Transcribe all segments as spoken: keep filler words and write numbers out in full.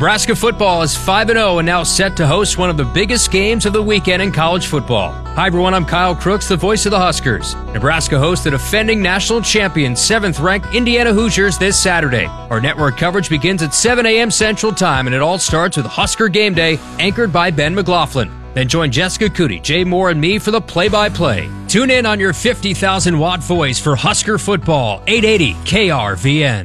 Nebraska football is five and oh and now set to host one of the biggest games of the weekend in college football. Hi everyone, I'm Kyle Crooks, the voice of the Huskers. Nebraska hosts the defending national champion, seventh-ranked Indiana Hoosiers this Saturday. Our network coverage begins at seven a.m. Central Time, and it all starts with Husker Game Day, anchored by Ben McLaughlin. Then join Jessica Cootie, Jay Moore, and me for the play-by-play. Tune in on your fifty thousand watt voice for Husker football, eight eighty K R V N.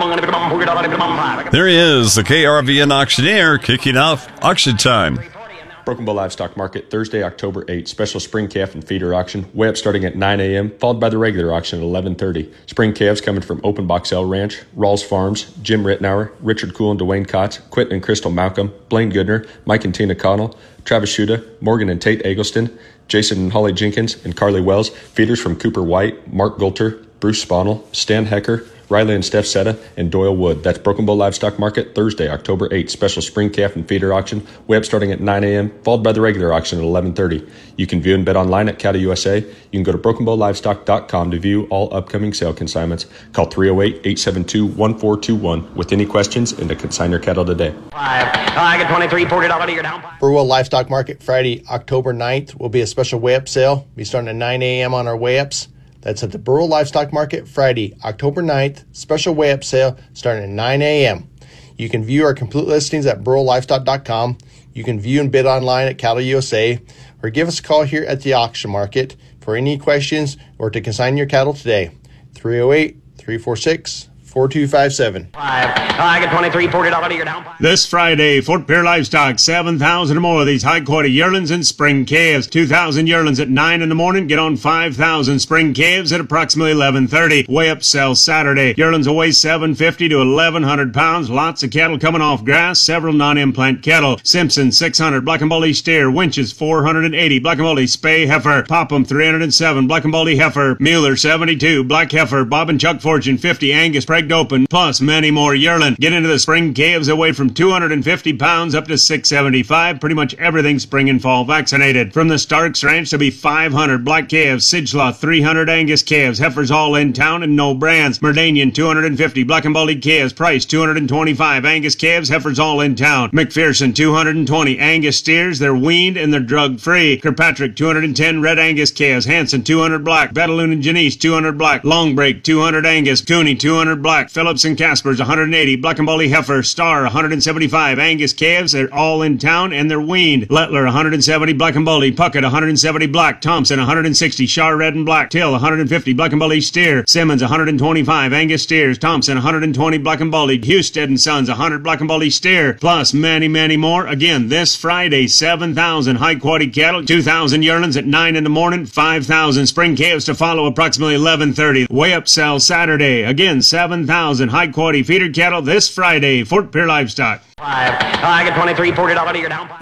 There he is, the K R V N auctioneer, kicking off auction time. Broken Bow Livestock Market, Thursday, October eighth. Special spring calf and feeder auction. Weigh up starting at nine a.m., followed by the regular auction at eleven thirty. Spring calves coming from Open Box L Ranch, Rawls Farms, Jim Rittenauer, Richard Cool and Dwayne Kotz, Quentin and Crystal Malcolm, Blaine Goodner, Mike and Tina Connell, Travis Schuda, Morgan and Tate Eggleston, Jason and Holly Jenkins, and Carly Wells. Feeders from Cooper White, Mark Gulter, Bruce Sponnell, Stan Hecker, Riley and Steph Setta, and Doyle Wood. That's Broken Bow Livestock Market, Thursday, October eighth. Special spring calf and feeder auction. Weigh up starting at nine a.m., followed by the regular auction at eleven thirty. You can view and bet online at Cattle U S A. You can go to broken bow livestock dot com to view all upcoming sale consignments. Call three oh eight, eight seven two, one four two one with any questions and to consign your cattle today. Five. I get twenty-three, forty dollars to your down. Burwell Livestock Market, Friday, October ninth, will be a special weigh-up sale. Be starting at nine a.m. on our weigh-ups. That's at the Burwell Livestock Market, Friday, October ninth. Special weigh-up sale starting at nine a.m. You can view our complete listings at burwell livestock dot com. You can view and bid online at Cattle U S A, or give us a call here at the auction market for any questions or to consign your cattle today. three oh eight, three four six, four two five seven. Five. I get twenty-three, forty dollars to your down. This Friday, Fort Pierre Livestock, seven thousand or more of these high-quality yearlings and spring calves. two thousand yearlings at nine in the morning. Get on five thousand spring calves at approximately eleven thirty. Weigh-up sale Saturday. Yearlings will weigh seven fifty to eleven hundred pounds. Lots of cattle coming off grass. Several non-implant cattle. Simpson, six hundred. Black and Baldy steer. Winches, four hundred eighty. Black and Baldy spay heifer. Popham, three hundred seven. Black and Baldy heifer. Mueller, seventy-two. Black heifer. Bob and Chuck Fortune, fifty. Angus, pregged open. Plus many more yearling. Get into the spring calves that weigh from two hundred fifty pounds up to six seventy-five. Pretty much everything spring and fall vaccinated. From the Starks Ranch, there'll be five hundred black calves. Sidgelaw, three hundred Angus calves. Heifers all in town and no brands. Merdanian, two hundred fifty. Black and Baldy calves. Price, two hundred twenty-five. Angus calves. Heifers all in town. McPherson, two hundred twenty. Angus steers. They're weaned and they're drug-free. Kirkpatrick, two hundred ten. Red Angus calves. Hanson, two hundred black. Betaloon and Janice, two hundred black. Longbreak, two hundred Angus. Cooney, two hundred black. Phillips and Caspers, one hundred eighty. Black and Baldy heifer. Star, one hundred seventy-five. Angus calves. They're all in town and they're weaned. Lettler, one hundred seventy. Black and Baldy. Puckett, one hundred seventy black. Thompson, one hundred sixty. Shar red and black. Till, one hundred fifty. Black and Baldy steer. Simmons, one hundred twenty-five. Angus steers. Thompson, one hundred twenty. Black and Baldy. Husted and Sons, one hundred Black and Baldy steer. Plus many, many more. Again, this Friday, seven thousand high quality cattle. two thousand yearlings at nine in the morning. five thousand spring calves to follow approximately eleven thirty. Weigh up sale Saturday. Again, seven thousand high quality feeder cattle this Friday. Fort Pierre Livestock. Five. I get twenty-three, forty dollars to your down.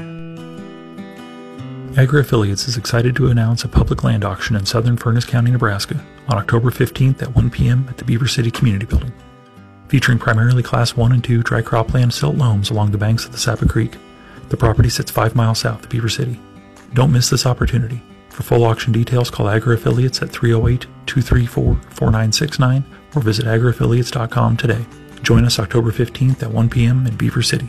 Agri-Affiliates is excited to announce a public land auction in southern Furness County, Nebraska on October fifteenth at one p.m. at the Beaver City Community Building. Featuring primarily Class one and two dry cropland silt loams along the banks of the Sapa Creek, the property sits five miles south of Beaver City. Don't miss this opportunity. For full auction details, call Agri-Affiliates at three oh eight, two three four, four nine six nine or visit agri affiliates dot com today. Join us October fifteenth at one p.m. in Beaver City.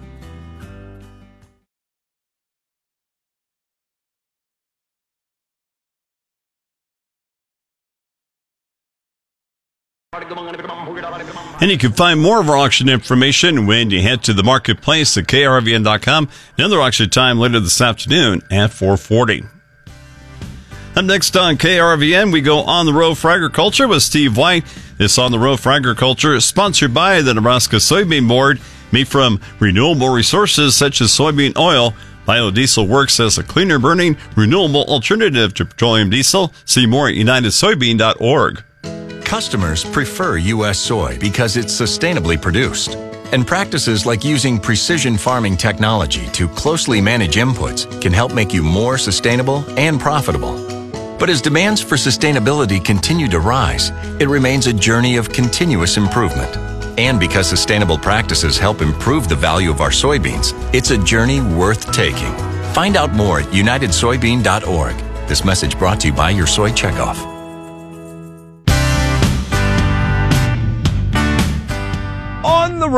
And you can find more of our auction information when you head to the marketplace at K R V N dot com. Another auction time later this afternoon at four forty. Up next on K R V N, we go on the road for agriculture with Steve White. This On the Road for Agriculture is sponsored by the Nebraska Soybean Board, made from renewable resources such as soybean oil. Biodiesel works as a cleaner burning, renewable alternative to petroleum diesel. See more at united soybean dot org. Customers prefer U S soy because it's sustainably produced. And practices like using precision farming technology to closely manage inputs can help make you more sustainable and profitable. But as demands for sustainability continue to rise, it remains a journey of continuous improvement. And because sustainable practices help improve the value of our soybeans, it's a journey worth taking. Find out more at united soybean dot org. This message brought to you by your Soy Checkoff.